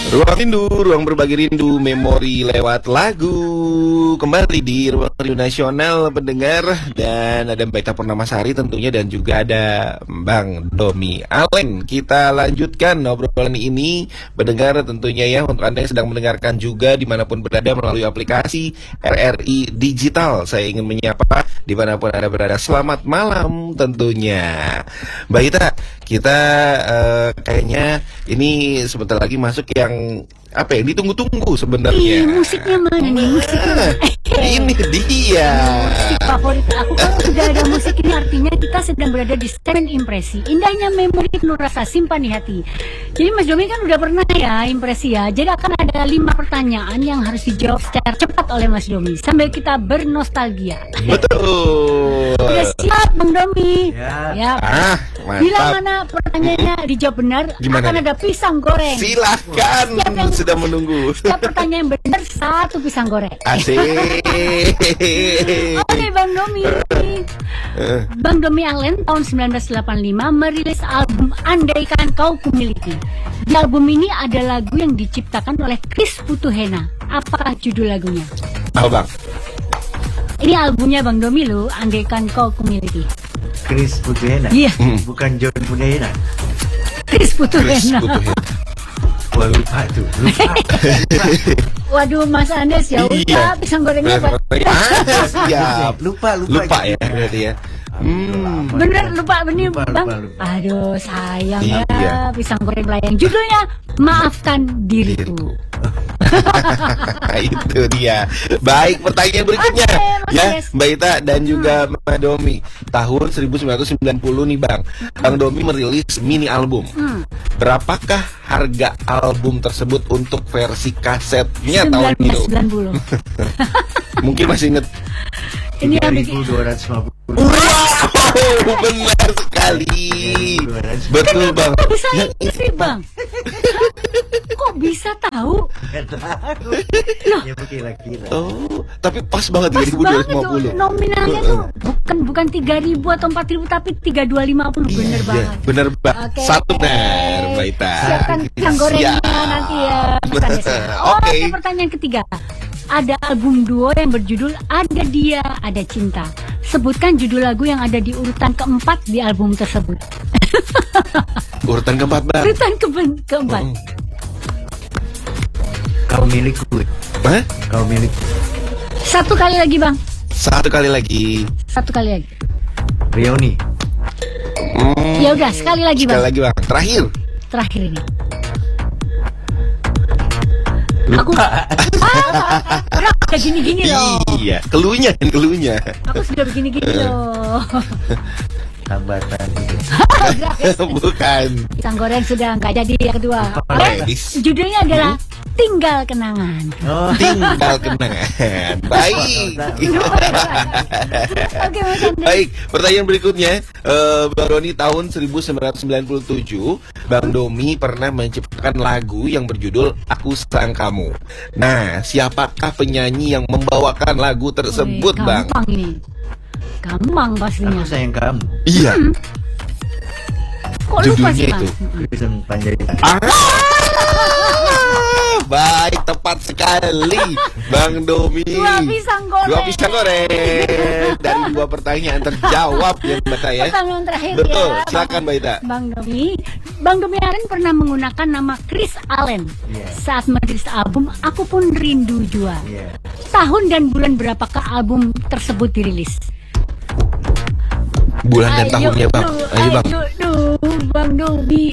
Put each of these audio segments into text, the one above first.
Ruang rindu, ruang berbagi rindu, memori lewat lagu. Kembali di Ruang Rindu Nasional pendengar. Dan ada Mbak Ita Purnamasari tentunya. Dan juga ada Bang Domi Allen. Kita lanjutkan obrolan ini pendengar tentunya ya. Untuk Anda yang sedang mendengarkan juga dimanapun berada melalui aplikasi RRI Digital. Saya ingin menyapa dimanapun Anda berada. Selamat malam tentunya Mbak Ita. Kita kayaknya ini sebentar lagi masuk yang apa yang ditunggu-tunggu sebenarnya. Musiknya mana nih? Musiknya ini dia musik favorit aku. Kalau sudah ada musik ini artinya kita sedang berada di segmen impresi. Indahnya memori penuh rasa simpan di hati. Jadi Mas Domi kan udah pernah ya impresi ya. Jadi akan ada 5 pertanyaan yang harus dijawab secara cepat oleh Mas Domi sambil kita bernostalgia. Betul. Udah siap Bang Domi? Ya. Mantap. Bila mana pertanyaannya dijawab benar, gimana akan ada pisang goreng. Silahkan, sudah menunggu. Setiap pertanyaan yang benar 1 pisang goreng. Asik. Oke Bang Domi. Bang Domi Allen tahun 1985 merilis album Andaikan Kau Kumiliki. Di album ini ada lagu yang diciptakan oleh Chris Putuhena. Apakah judul lagunya? Tahu Bang? Ini albumnya Bang Domi loh, Andaikan Kau Kumiliki. Chris Putuhena? Iya. Bukan John Putuhena. Chris Putuhena. Wah, lupa tuh, lupa. Waduh Mas Andes ya udah pisang gorengnya Siap. Lupa ya berarti ya. Bener lupa bener Bang. Aduh sayang ya pisang goreng layang. Judulnya Maafkan Diriku. Itu dia. Baik, pertanyaan berikutnya ya Mbak Ita dan juga Mbak Domi. Tahun 1990 nih Bang. Bang Domi merilis mini album. Berapakah harga album tersebut untuk versi kasetnya tahun itu? 1990. Mungkin masih inget. Ini yang bikin 3.250. Wow, benar sekali. Betul Bang. Kok bisa ini Bang? Kok bisa tahu? Loh, ya kira-kira. Oh, tapi pas banget pas 3.250. Nominalnya tuh bukan 3.000 atau 4.000 tapi 3.250. Bener banget. Bener banget. Satu benar, Mbak Ita. Siapkan pisang gorengnya nanti ya. Oke, pertanyaan ketiga. Ada album duo yang berjudul Ada Dia, Ada Cinta. Sebutkan judul lagu yang ada di urutan keempat di album tersebut. Urutan keempat Bang. Urutan keempat. Kau milikku. Hah? Kau milikku. 1 kali lagi Bang. 1 kali lagi. 1 kali lagi. Rioni. Ya udah sekali lagi Bang. Sekali lagi Bang. Terakhir ini. Lupa. Udah gini-gini loh. Iya, keluhnya. Aku sudah begini-gini loh. Tambatan. Bukan. Pisang goreng sudah nggak jadi yang kedua. Judulnya adalah Tinggal Kenangan. Oh, Tinggal Kenangan. Baik. Oke, Mas Andre. Baik, pertanyaan berikutnya. Bang Doni tahun 1997, Bang Domi pernah menciptakan lagu yang berjudul Aku Sayang Kamu. Nah, siapakah penyanyi yang membawakan lagu tersebut, Bang? Gampang ini. Gampang pastinya. Aku sayang kamu. Iya. Kok lupa sih, Judulnya itu. Kristen Panjaitan. Baik, tepat sekali Bang Domi. 2 pisang goreng. Dari 2 pertanyaan terjawab ya Mbak Ita ya. Pertanyaan terakhir Betul, ya. silakan Mbak Ita. Bang Domi Allen pernah menggunakan nama Chris Allen saat merilis album Aku Pun Rindu Jua. Tahun dan bulan berapakah album tersebut dirilis? Bulan dan tahunnya Bang. Ayo Bang. Bang Domi.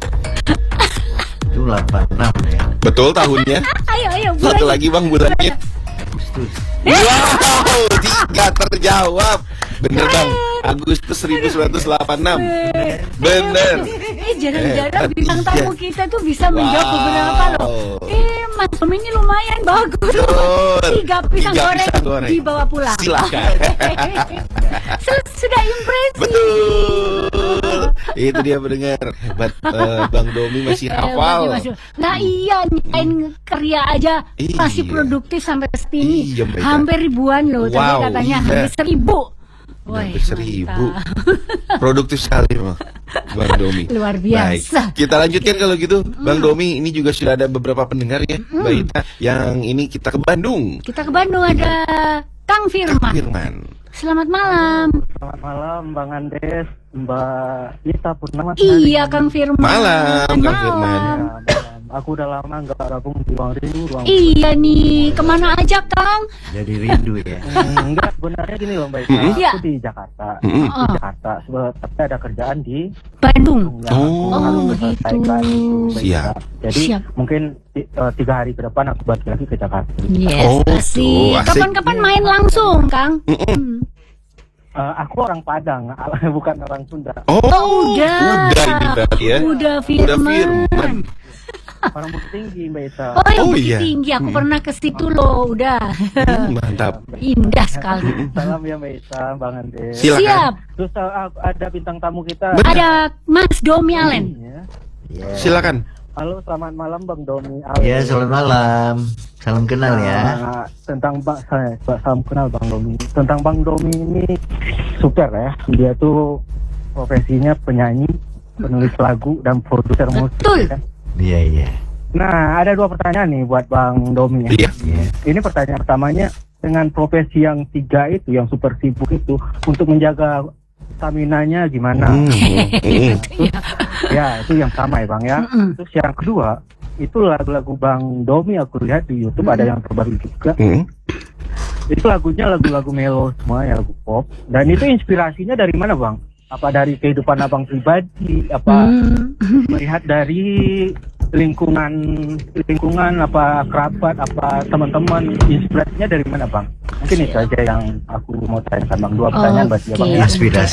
Itu 86 ya. Betul tahunnya. Ayo Satu lagi Bang bulannya. Agustus. Wow, 3 terjawab. Bener Bang. Agustus 1986. Bener. Jarang-jarang bintang tamu kita tuh bisa menjawab beberapa loh. Mas Domi ini lumayan bagus. 3 pisang goreng dibawa pulang. Silakan. Sudah impresi. Betul. Itu dia mendengar. Hebat, Bang Domi masih hafal. Nah iya, nyain karya aja masih produktif sampai segini. Iya, hampir ribuan loh. Tadi katanya hampir 1000. Woi, Hampir 1.000. mantap. Produktif sekali Bang Domi. Luar Baik, biasa. kita lanjutkan kalau gitu. Bang Domi, ini juga sudah ada beberapa pendengar ya, Mbak Ita. Yang ini kita ke Bandung. Kita ke Bandung, ada Kang Firman. Firman. Selamat malam. Selamat malam Bang Andes, Mbak Ita Purnama. Iya, Kang Firman. Malam, Kang Firman. Aku udah lama nggak gabung di Ruang Rindu. Iya nih, kemana aja Kang? Jadi rindu ya. Enggak, sebenarnya gini loh Mbak Ita. Iya. Aku di Jakarta. Mm-mm. Di Jakarta, tapi ada kerjaan di Bandung. yang Oh. aku harus begitu. selesaikan, Mbak Ita. Siap. Jadi Siap. mungkin 3 hari ke depan aku balik lagi ke Jakarta. Yes, Oh, asik. tuh, asik. Kapan-kapan main langsung, Kang? Hmm. Aku orang Padang, bukan orang Sunda. Oh, udah. Udah ini berarti ya. Udah Firman. Orang Bukit Tinggi Mbak Ita. Oh, yang Oh, Bukit iya. Tinggi. Aku pernah ke situ loh, udah. Mantap. Indah sekali. Salam ya Mbak Ita, Bang Andes. Silakan. Siap. Terus ada bintang tamu kita. Ada Mas Domi Allen. Ya. Ya. Silakan. Halo, selamat malam Bang Domi. Ya, selamat malam. Salam kenal ya. Tentang salam kenal Bang Domi. Tentang Bang Domi ini super ya. Dia tuh profesinya penyanyi, penulis lagu dan produser musik. Betul. Ya. Iya, iya. Nah, ada 2 pertanyaan nih buat Bang Domi. Ya. Iya. Iya. Ini pertanyaan pertamanya, dengan profesi yang 3 itu, yang super sibuk itu, untuk menjaga stamina-nya gimana? Ya, itu yang sama ya Bang ya. Mm-mm. Terus yang kedua, itu lagu-lagu Bang Domi aku lihat di YouTube ada yang terbaru juga. Mm. Itu lagunya lagu-lagu melo semua ya, lagu pop. Dan itu inspirasinya dari mana Bang? Apa dari kehidupan Abang pribadi? Apa melihat dari lingkungan apa kerabat apa teman-teman, inspirasinya dari mana Bang? Mungkin itu aja yang aku mau tanyakan Bang. 2 pertanyaan buat dia Bang. Oke. Ya.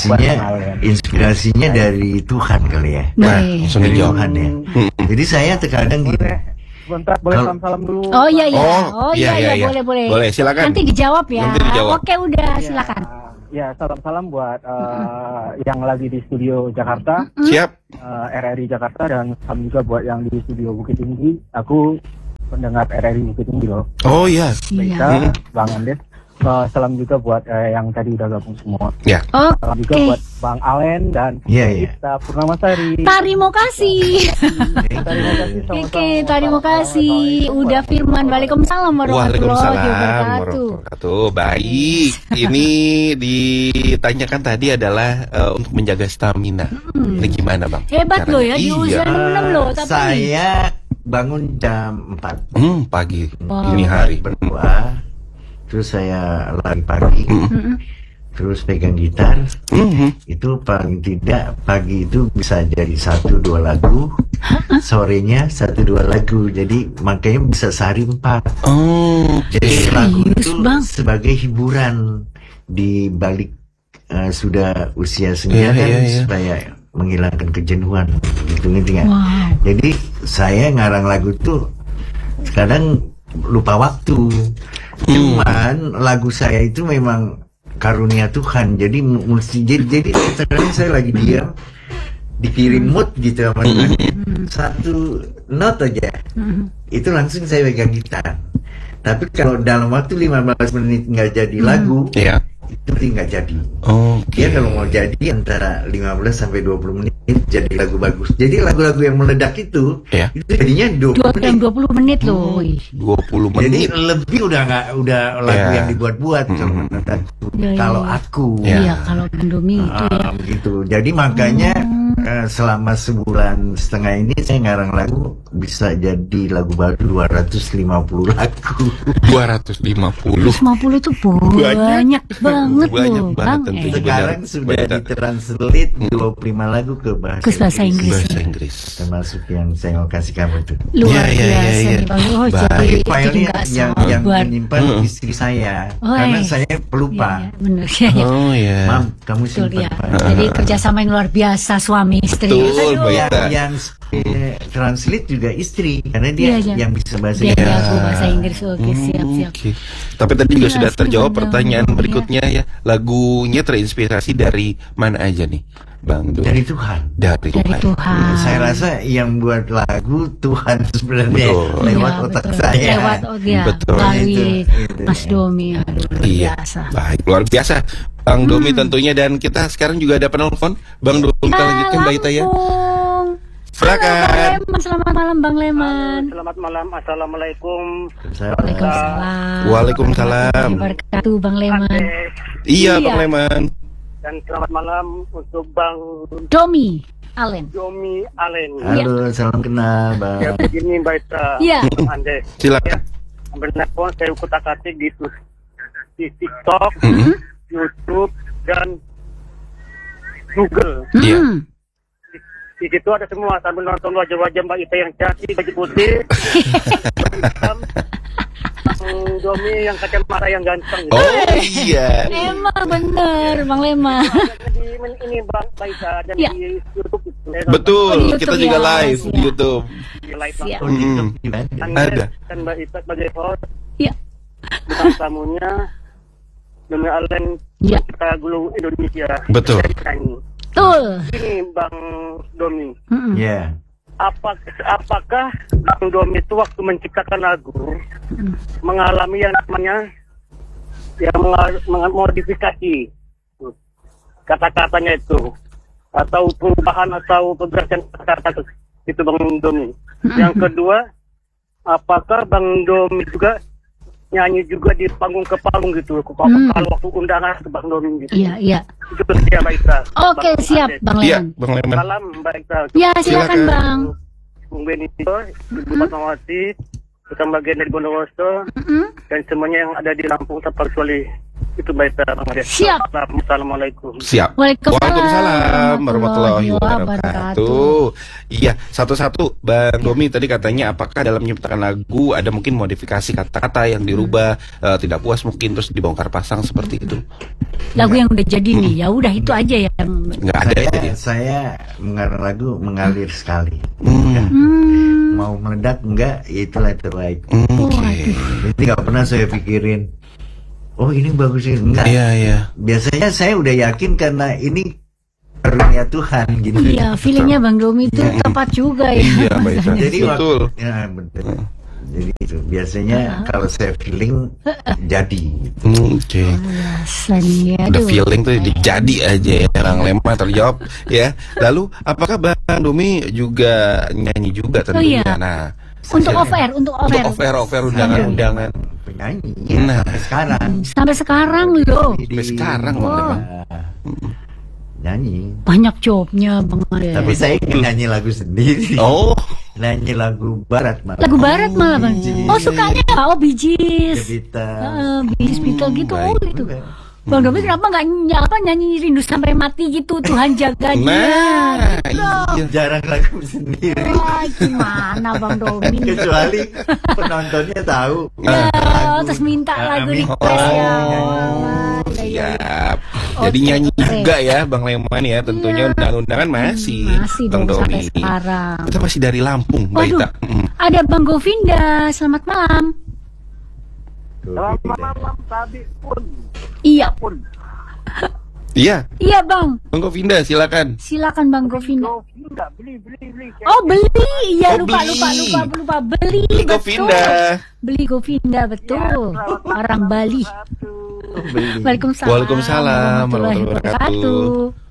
Inspirasinya dari Tuhan kali ya. Nah, Baik. langsung Dari dijawab. Tuhan ya. Jadi saya terkadang gini. Boleh, sebentar, boleh Kalau- salam-salam dulu. Oh iya iya. Oh, Oh iya iya, iya, iya. boleh. Boleh, silakan. Nanti dijawab ya. Nanti dijawab. Oke, udah Ya, silakan. Ya, salam-salam buat yang lagi di studio Jakarta, Siap. RRI Jakarta, dan salam juga buat yang di studio Bukit Tinggi. Aku pendengar RRI Bukit Tinggi loh. Oh iya. Iya. Baiklah, Bang Andes. Salam juga buat yang tadi udah gabung semua. Ya. Salam juga Oke. buat Bang Alen dan Iya, iya. kita Purnamasari. Terima kasih. Terima kasih sama-sama. Oke, terima kasih. Udah Firman. Waalaikumsalam warahmatullahi Waalaikumsalam wabarakatuh. warahmatullahi wabarakatuh. Baik, ini ditanyakan tadi adalah untuk menjaga stamina. Ini gimana Bang? Hebat loh ya, di Iya. usia 66 loh. Tapi Saya bangun jam 4 Pagi, Wow. ini hari. berdoa, terus saya lari pagi, Mm-mm. terus pegang gitar. Mhm. Itu paling tidak pagi itu bisa jadi 1-2 lagu, sorenya 1-2 lagu. Jadi makanya bisa sehari 4. Oh, Jadi lagu Serius, itu Bang? sebagai hiburan di balik sudah usia senja Iya, kan, iya, iya. supaya menghilangkan kejenuhan gitu, ngerti nggak? Wow. Jadi saya ngarang lagu tuh kadang lupa waktu. Cuman lagu saya itu memang karunia Tuhan. Jadi mesti jadi kadang saya lagi diam, dikirim mood gitu sama Tuhan. Satu not aja, itu langsung saya pegang gitar. Tapi kalau dalam waktu 15 menit nggak jadi lagu, iya. itu berarti nggak jadi. Oke. Dia kalau mau jadi antara 15 sampai 20 menit jadi lagu bagus. Jadi lagu-lagu yang meledak itu, Iya. itu jadinya 20 2 menit. jam 20 menit loh. Wih. 20 Jadi menit. lebih udah lagu Iya. yang dibuat-buat kalau menurut aku. Iya, iya, Kalau iya. aku. Iya. Iya, kalau Indomie itu ya. Gitu. Jadi makanya selama sebulan setengah ini saya ngarang lagu bisa jadi lagu baru 250 lagu. 250. 50 tuh banyak banget Banyak loh, banget Bang. tentunya. Sekarang Benar, sudah benar. ditranslate 25 lagu ke Ke bahasa Inggris. Bahasa Inggris. Termasuk yang saya mau kasih kamu tuh. Luar Iya, iya, biasa iya, iya. nih, Bang. Oh, Baik. jadi Filenya nggak yang sabar. menyimpan istri saya. Oh, Karena iya. saya pelupa. Iya, iya, bener ya, ya. Oh ya. Mam, kamu Betul simpan ya. file. Jadi kerjasama yang luar biasa suami istri. Betul, Aduh. Mbak Ita. Yang translate juga istri karena dia Iya, iya. yang bisa bahasa Dia Inggris. jago bahasa Inggris. Oke, siap. Oke. Tapi tadi juga Iya, sudah terjawab sebenarnya. pertanyaan berikutnya ya. Lagunya terinspirasi dari mana aja nih, Bang Dul? Dari Tuhan. Dari Dari Tuhan. Tuhan. Saya rasa yang buat lagu Tuhan sebenarnya Betul. lewat Iya, otak betul. saya. Lewat ya, Betul. melalui Itu. Mas Domi. Aduh, luar Iya. biasa. Baik, luar biasa. Bang Domi tentunya, dan kita sekarang juga ada penelpon. Bang Domi, kita lanjutkan Mbak Ita ya. Silakan. Selamat malam Bang Leman. Selamat malam, assalamualaikum. Waalaikumsalam. Waalaikumsalam. Wabarakatuh Bang Leman. Iya, Iya. Bang Leman. Dan selamat malam untuk Bang Domi Alen. Domi Alen. Halo, salam kenal, Bang. Ya begini Mbak Ita, Iya. Ande. Silakan. Benar-benar saya kutak-atik gitu di TikTok, YouTube dan Google. Iya. Di situ ada semua, sambil nonton wajah-wajah Mbak Ita yang cantik, baju putih, hitam, Domi yang kacamata yang ganteng. Oh iya. Emang bener Bang Leman. Di ini Mbak Ita dan Ya. di YouTube itu. Betul, Oh, di kita YouTube juga ya. live di Siap. YouTube. Di live Siap. langsung. Ada. Dan Mbak Ita sebagai host, Iya. bukan tamunya, Domi Alen, Ya. kita guru Indonesia. Betul. Dari nyanyi. Betul. Ini Bang Domi, Ya. apakah Bang Domi itu waktu menciptakan lagu mengalami yang namanya modifikasi kata-katanya itu, atau perubahan atau pergerakan kata-kata itu Bang Domi? Yang kedua, apakah Bang Domi juga nyanyi juga di panggung ke panggung gitu, kalau waktu undangan ke Bang Domi gitu? Iya, iya. Itu dia Mbak Ita. Oke, Bang siap Ade. Bang Iya, Leman. Bang Leman. Salam Mbak Ita. Ya, silakan Silakan. Bang. Bung Benito, Ibu Fatmawati, bukan bagian dari Bondowoso, dan semuanya yang ada di Lampung tanpa kecuali. Itu Mbak Ita, Bang Ade. Siap. Assalamualaikum. Siap. Waalaikumsalam warahmatullahi wabarakatuh. Iya, satu-satu Bang Domi tadi katanya apakah dalam menciptakan lagu ada mungkin modifikasi kata-kata yang dirubah, tidak puas mungkin terus dibongkar pasang seperti itu. Lagu yang udah jadi nih, ya udah itu aja yang. Nggak ada ya jadi. Saya mengarang lagu mengalir sekali. Mau meledak enggak, itulah terbaik. Oke. Jadi nggak pernah saya pikirin, oh ini bagus ini, enggak. Iya, iya. Biasanya saya udah yakin karena ini karunia Tuhan gitu. Iya, feelingnya Bang Domi itu tepat juga ya. Iya, Mbak Ita. Jadi Betul. ya betul. Jadi itu biasanya kalau saya feeling jadi. Oke. Rasanya, Udah aduh. feeling tuh jadi aja ya, Bang Leman terjawab ya. Lalu apakah Bang Domi juga nyanyi juga tentunya? iya. Nah, Untuk off-air, untuk untuk off-air. off-air undangan-undangan. Penyanyi Nah. sampai sekarang. Sampai sekarang loh. Sampai sekarang Bang Wow. Leman. Nyanyi. Banyak jobnya Bang Ade. Tapi saya nggak nyanyi lagu sendiri. Oh, Nyanyi lagu barat malah. Lagu barat malah Bang. Oh sukanya oh Bee Gees. Beatles. Bee Gees, Beatles gitu. Oh baik. itu. Bang Domi kenapa nggak nyanyi rindu sampai mati gitu, Tuhan jaganya. nah, iya. Jarang lagu sendiri. Wah, gimana Bang Domi? Kecuali penontonnya tahu. Ya, lagu. terus minta lagu Amin. request ya. Oh, siap. Jadi Oke, nyanyi oke. juga ya Bang Leman ya, tentunya undangan-undangan masih. Masih Bang dong Domi. sampai sekarang. Kita masih dari Lampung, Mbak Waduh, Ita. ada Bang Govinda. Selamat malam. Selamat malam tadi pun. Iya, Iya, iya Bang. Bang Govinda silakan. Silakan Bang Govinda. Enggak, beli. Oh beli, iya Oh, lupa, beli. beli Beli betul. Govinda. Beli Govinda betul. Orang Bali. Waalaikumsalam. Waalaikumsalam warahmatullahi wabarakatuh.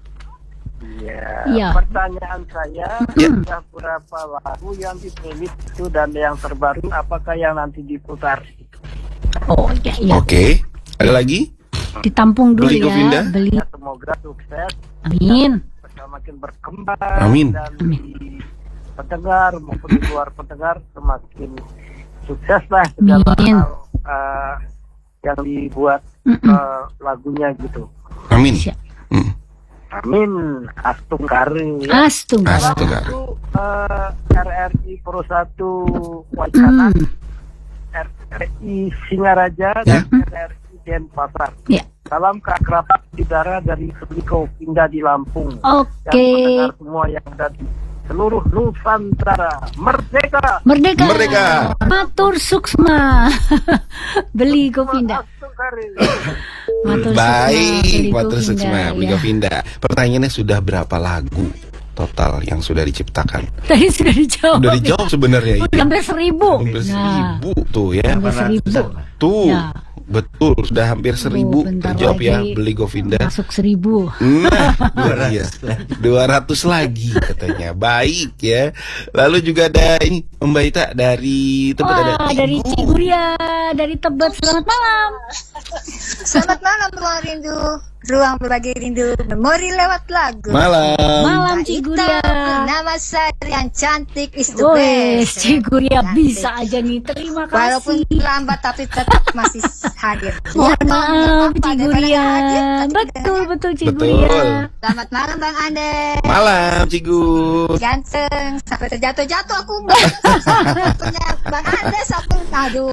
Iya. Pertanyaan saya, Ya. sudah berapa lagu yang di playlist itu dan yang terbaru apakah yang nanti diputar? Oh iya, iya. Oke. Ada lagi? Ditampung dulu Beli Govinda. ya. Beli. Ya, semoga sukses, Amin. semakin berkembang Amin. dan Amin. di pendengar maupun di luar pendengar semakin sukses lah segala Amin. hal yang dibuat lagunya gitu. Amin. Siap. Amin. Astung Kari. Ya. Astung. Astaga. Itu RRI Pro 1 Wacana, RRI Singaraja, Ya. dan RRI Denpasar. Ya. Salam keakraban saudara dari Beli Pindah di Lampung. Dan Oke. pendengar semua yang ada di seluruh Nusantara. Merdeka! Merdeka. Merdeka. Matur suksma. Beli Govinda. Astung Kari. Matur Baik, Beli Matur Govinda, Suksma, Beli ya. Govinda. Pertanyaannya sudah berapa lagu total yang sudah diciptakan? Tadi sudah dijawab. Udah dijawab sebenarnya Udah itu. hampir 1000. Hampir Nah, 1000 tuh ya. hampir 1000. 800-an lah. Tuh. Ya. Betul, sudah hampir 1000 bentar terjawab ya, lagi beli Govinda. masuk 1000. Nah, iya. 200 lagi katanya. Baik ya. Lalu juga ada ini Mbak Ita dari Tebet, ada Wah, dari Ciguria, dari Tebet. Selamat malam. Selamat malam Ruang Rindu, ruang berbagi rindu, memori lewat lagu. Malam Mbak Ciguria. Ita, nama saya yang cantik is the Woi, best. Ciguria Cantik. bisa aja nih. Terima Walaupun kasih. lambat tapi tetap masih hadir. Mohon Ya, maaf apa, Ciguria. daripada nggak hadir, tapi Betul dengarnya. betul Ciguria. Betul. Selamat malam Bang Ande. Malam Cigus. Ganteng sampai terjatuh-jatuh aku. Punya Bang Andes aku. Aduh.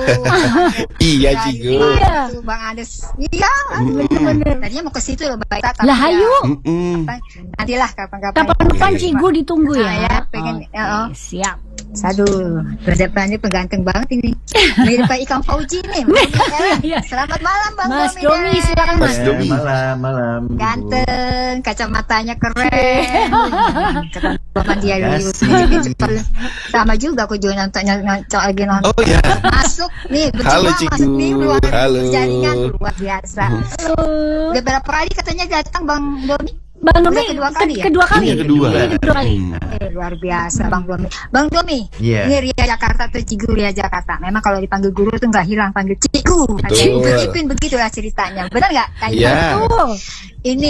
Iya Dari Cigus. Iya. itu, Bang Andes. Iya. Bener-bener. Tadinya mau ke situ loh Mbak Ita. tapi Lah ya, ayo. nantilah kapan-kapan. Kapan-kapan Cigu ditunggu ya. Ah, ya, pengen, Oke, oh. siap. Aduh, depannya pengganteng banget ini. Mirip kayak Ikang Fauji nih. Iya. Selamat malam Bang Mas Domi. Domi, silakan Mas. Domi. Malam. Ganteng, kacamatanya keren. Ketampanan dia dulu. Sama juga aku juga nonton lagi nonton. Oh ya. Masuk nih, Halo, berjuang masuk nih Cigu. ruang Halo. jaringan luar biasa. Halo. Udah berapa kali katanya datang Bang Domi? Bang Domi Udah kedua kali ya? Kedua kali. Ini yang kedua. Ini kedua kali. Luar biasa Bang Domi. Bang Domi, Iya. ini Ria Jakarta atau Cigu Ria Jakarta. Memang kalau dipanggil guru tuh nggak hilang, panggil Cigu. Betul. Cigu Ipin begitulah ceritanya. Benar nggak? Kayak Iya. gitu. Ini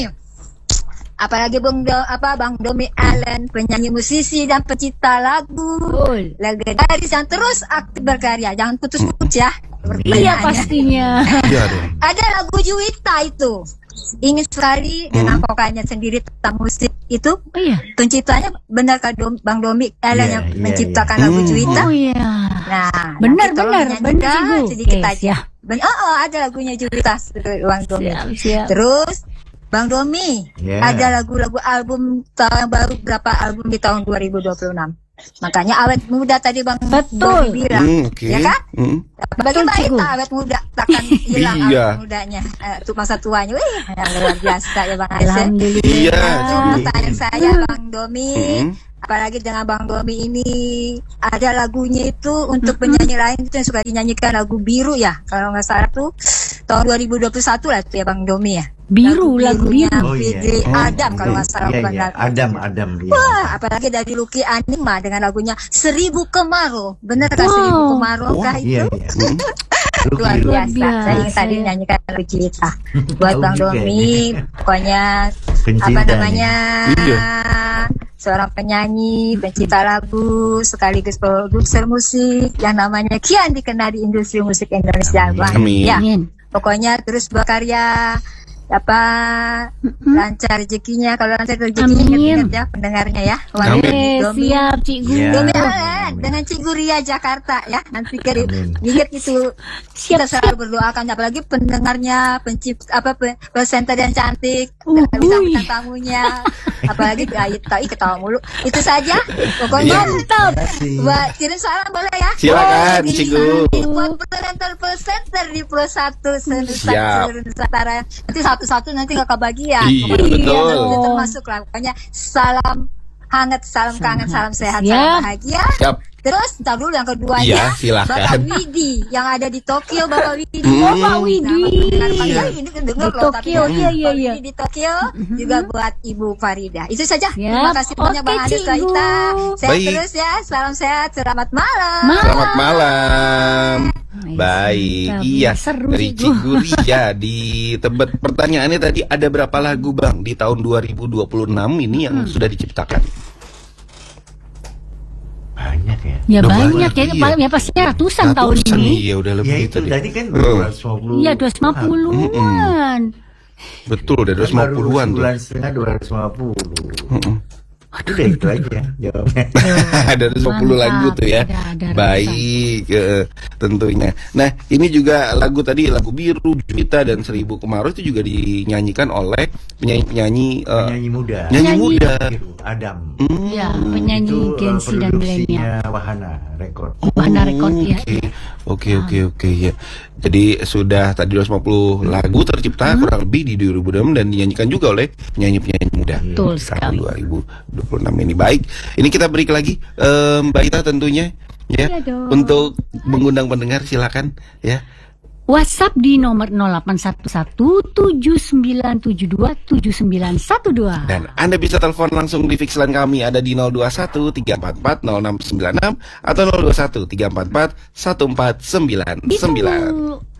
apalagi Bang Domi Allen, penyanyi musisi dan pencipta lagu. Betul. Legendaris yang terus aktif berkarya. Jangan putus-putus ya. Iya Pertanyaannya. pastinya. Iya dong. Ada lagu Juwita itu. Ingin sekali dengan vokalnya sendiri tentang musik itu. Oh iya. Penciptanya benar kan Bang Domi Ellen Iya, yang iya, menciptakan iya. lagu Juwita. Oh iya. Nah, Benar, nanti tolong benar, nyanyikan benar, Cigu. sedikit Oke, aja. siap. Ada lagunya Juwita Bang Domi. Siap. Terus Bang Domi, Ya. ada lagu-lagu album tahun baru berapa album di tahun 2026. Makanya awet muda tadi Bang Betul. Domi bilang. Oke. Ya kan? Bagi Betul, Mbak Cigu. Ita awet muda takkan hilang Iya. awet mudanya. Untuk masa tuanya. Wih, yang luar biasa ya Bang Aisyah. Alhamdulillah. Iya. Cuma pertanyaan saya Bang Domi, Mm-mm. apalagi dengan Bang Domi ini ada lagunya itu untuk penyanyi lain itu yang suka dinyanyikan lagu biru ya, kalau nggak salah tuh tahun 2021 lah tuh ya Bang Domi ya. Biru, lagu birunya biru. Oh, iya. Fitri Adam kalau nggak salah. Iya, bukan iya. lagu. Adam. Iya. Wah, apalagi dari Lucky Anima dengan lagunya 1000 Kemarau. Bener kan Wow. 1000 Kemarau kah Iya, itu? iya. Luar Luar biasa. biasa, Saya ingin tadi ya. nyanyikan lagu cerita buat Tahu Bang juga Domi. ya. Pokoknya Pencinta apa nih. namanya? Iya. Seorang penyanyi, pencipta lagu, sekaligus produser musik yang namanya kian dikenal di industri musik Indonesia. Bang. Amin. Ya, Amin. pokoknya terus berkarya lancar rezekinya. Kalau lancar rezekinya Amin. ingat-ingat ya pendengarnya ya. Wah, Amin. Domi. Siap Cigu. Iya. Domi Amin. Allen dengan Cigu Ria Jakarta ya. Nanti Amin. ingat itu. Kita selalu berdoakan apalagi pendengarnya, presenter yang cantik, Uhuy. bintang tamunya, apalagi ketawa mulu. Itu saja. Pokoknya Iya. Mantap. Terima kasih. buat kirim salam boleh ya. Silakan, Ini Cigu. buat presenter di Pro 1 Siap. Nusantara. Nanti satu-satu nanti gak kebagian. Iya, Pokoknya betul. itu termasuk lah. Pokoknya salam hangat, salam kangen, salam sehat, Siap. salam bahagia. Siap. Terus ntar dulu yang keduanya. Iya, silakan. Bapak Widi yang ada di Tokyo, Bapak Widi. Oh, Pak Widi. Nah, ini Di denger loh, Tokyo, tapi iya, Pak iya, iya. Widi di Tokyo juga buat Ibu Farida. Itu saja. Siap. Terima kasih banyak Bang Oke, Ade Cigu. Saita. Sehat Baik. terus ya. Salam sehat. Selamat malam. Selamat malam. Nice. Baik, Mantap. iya. Seru, Dari Cigu. Ciguria di Tebet. Pertanyaannya tadi ada berapa lagu Bang di tahun 2026 ini yang sudah diciptakan? Banyak ya. Ya Udah banyak ya, banyak, iya. Ya pastinya ratusan tahun Ratusan, ini. Iya, udah Ya lebih itu tadi kan Oh. 250. Iya 250-an. Betul, udah Baru 250-an tuh. sebulan setengah 250. Mm-mm. Udah itu aja jawabnya. Ada 20 lagu tuh ya. Ada Baik, tentunya. Nah, ini juga lagu tadi, lagu Biru, Juwita dan 1000 Kemarau itu juga dinyanyikan oleh penyanyi-penyanyi Penyanyi muda. penyanyi muda. Biru, Adam. Ya, penyanyi Itu Gen Z dan milenial. produksinya Wahana Record. Wahana Record ya. Oke ya. Jadi sudah tadi 250 lagu tercipta kurang lebih di 2026 dan dinyanyikan juga oleh penyanyi-penyanyi muda. Betul Di sekali. tahun 2026 ini. Baik, ini kita break lagi Mbak Ita tentunya ya. Iya dong. Untuk mengundang pendengar silakan ya. WhatsApp di nomor 0811-7972-7912. Dan Anda bisa telepon langsung di fix line kami ada di 021-344-0696 atau 021-344-1499. Itu